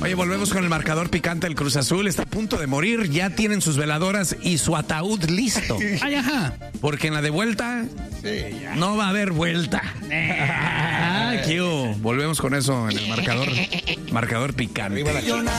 Oye, volvemos con el marcador picante. El Cruz Azul está a punto de morir. Ya tienen sus veladoras y su ataúd listo. Ay, ajá. Porque en la de vuelta no va a haber vuelta. ¿Qué hubo? Volvemos con eso en el marcador picante.